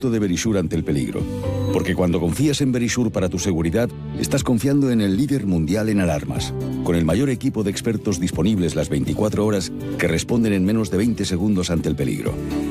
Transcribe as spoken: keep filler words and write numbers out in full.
de Verisure ante el peligro. Porque cuando confías en Verisure para tu seguridad, estás confiando en el líder mundial en alarmas, con el mayor equipo de expertos disponibles las veinticuatro horas que responden en menos de veinte segundos ante el peligro.